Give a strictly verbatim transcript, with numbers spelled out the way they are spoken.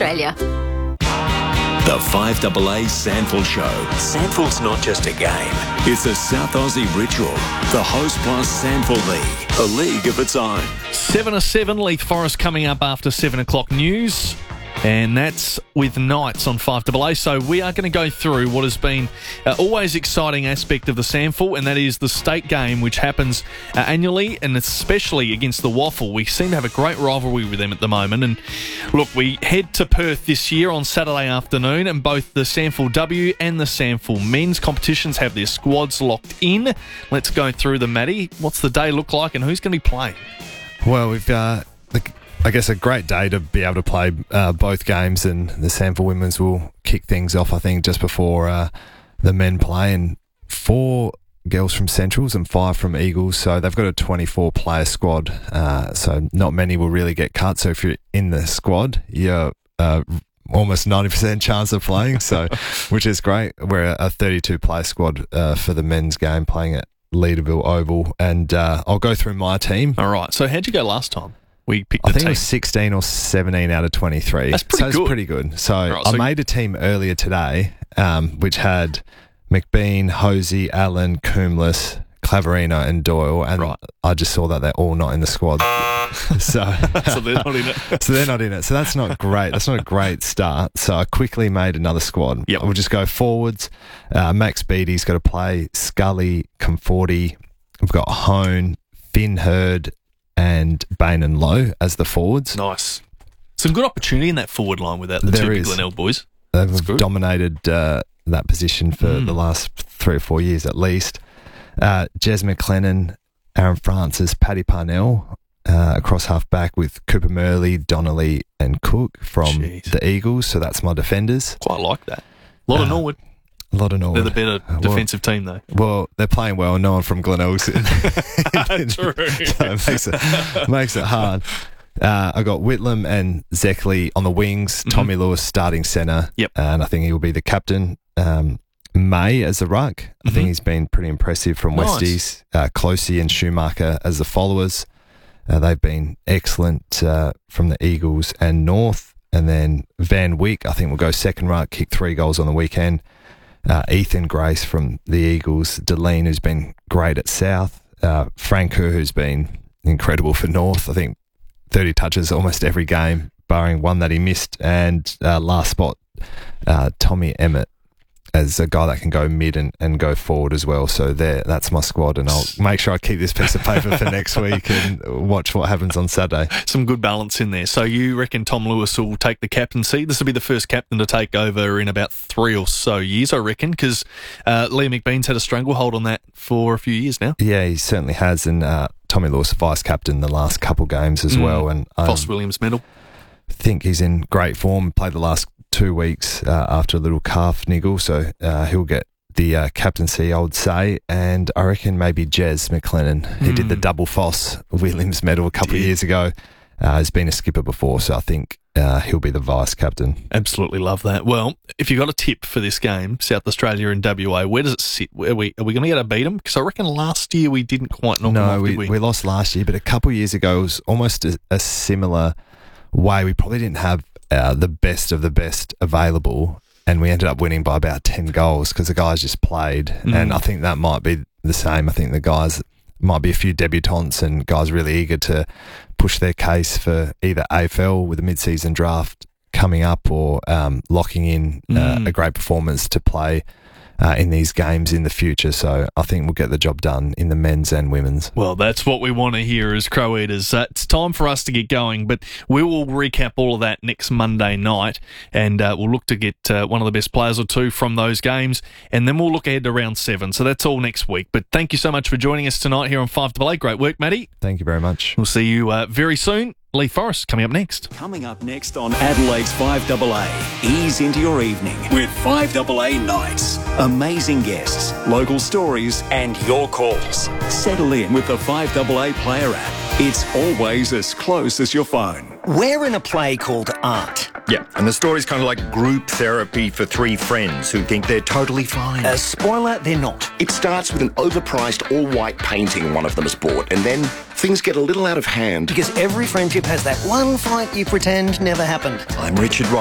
Australia. The five A A Sandful Show. Sandful's not just a game. It's a South Aussie ritual. The Host Plus Sandful League. A league of its own. seven to seven, Leith Forest coming up after seven o'clock news. And that's with Knights on five A A. So we are going to go through what has been uh, always exciting aspect of the Sandful, and that is the state game, which happens uh, annually, and especially against the Waffle. We seem to have a great rivalry with them at the moment. And look, we head to Perth this year on Saturday afternoon, and both the Sandful W and the Sandful men's competitions have their squads locked in. Let's go through them, Matty. What's the day look like, and who's going to be playing? Well, we've uh, the I guess a great day to be able to play uh, both games, and the Sandful Women's will kick things off, I think, just before uh, the men play. And four girls from Centrals and five from Eagles, so they've got a twenty-four player squad, uh, so not many will really get cut. So if you're in the squad, you're uh, almost ninety percent chance of playing, so which is great. We're a thirty-two player squad uh, for the men's game, playing at Leederville Oval, and uh, I'll go through my team. All right, so how'd you go last time? We picked I the think team. it was sixteen or seventeen out of twenty-three. That's pretty so good. It's pretty good. So, right, so I made a team earlier today, um, which had McBean, Hosey, Allen, Coombs, Claverino and Doyle, and right. I just saw that they're all not in the squad. so, so they're not in it. so they're not in it. So that's not great. That's not a great start. So I quickly made another squad. Yep. We'll just go forwards. Uh, Max Beattie's got to play Scully, Conforti. We've got Hone, Finn Hurd, and Bain and Lowe as the forwards. Nice. Some good opportunity in that forward line with that, the There two is. Glenelg boys. They've good. dominated uh, that position for Mm. the last three or four years at least. Uh, Jez McLennan, Aaron Francis, Paddy Parnell uh, across half back with Cooper Murley, Donnelly and Cook from Jeez. the Eagles. So that's my defenders. Quite like that. A lot of Uh, Norwood. A lot of Norwood. They're the better Uh, well- defensive team, though. Well, they're playing well. No one from Glenelg's. True. So it makes it, makes it hard. Uh, I got Whitlam and Zeckley on the wings. Mm-hmm. Tommy Lewis starting centre. Yep. And I think he will be the captain. Um, May as the ruck. I Mhm. think he's been pretty impressive from Nice. Westies. Uh, Closey and Schumacher as the followers. Uh, they've been excellent uh, from the Eagles and North. And then Van Wyck, I think, will go second ruck, kick three goals on the weekend. Uh, Ethan Grace from the Eagles, Deline, who's been great at South, uh, Frank Kerr, who's been incredible for North. I think thirty touches almost every game, barring one that he missed, and uh, last spot, uh, Tommy Emmett as a guy that can go mid and, and go forward as well. So there, that's my squad, and I'll make sure I keep this piece of paper for next week and watch what happens on Saturday. Some good balance in there. So you reckon Tom Lewis will take the captaincy? This will be the first captain to take over in about three or so years, I reckon, because uh, Liam McBean's had a stranglehold on that for a few years now. Yeah, he certainly has, and uh, Tommy Lewis, vice captain the last couple games as Mm. well, and um, Foss Williams medal. think he's in great form. Played the last two weeks uh, after a little calf niggle, so uh, he'll get the uh, captaincy, I would say. And I reckon maybe Jez McLennan, he Mm. did the double Foss Williams medal a couple of Did. years ago, uh, has been a skipper before, so I think uh, he'll be the vice captain. Absolutely love that. Well, if you got a tip for this game, South Australia and W A, where does it sit? Are we, are we going to get to beat them? Because I reckon last year we didn't quite knock them No, off, we, did we? we lost last year, but a couple of years ago it was almost a, a similar way. We probably didn't have uh, the best of the best available, and we ended up winning by about ten goals because the guys just played. Mm. And I think that might be the same. I think the guys might be a few debutants and guys really eager to push their case for either A F L with a mid-season draft coming up or um, locking in uh, Mm. a great performance to play uh, in these games in the future. So I think we'll get the job done in the men's and women's. Well, that's what we want to hear as Crow Eaters. Uh, it's time for us to get going, but we will recap all of that next Monday night, and uh, we'll look to get uh, one of the best players or two from those games, and then we'll look ahead to round seven. So that's all next week. But thank you so much for joining us tonight here on five A A. Great work, Matty. Thank you very much. We'll see you uh, very soon. Leith Forest coming up next. Coming up next on Adelaide's five A A. Ease into your evening with five A A Nights. Amazing guests, local stories, and your calls. Settle in with the five A A Player app. It's always as close as your phone. We're in a play called Art. Yeah, and the story's kind of like group therapy for three friends who think they're totally fine. A spoiler, they're not. It starts with an overpriced all-white painting one of them has bought, and then things get a little out of hand. Because every friendship has that one fight you pretend never happened. I'm Richard Rock.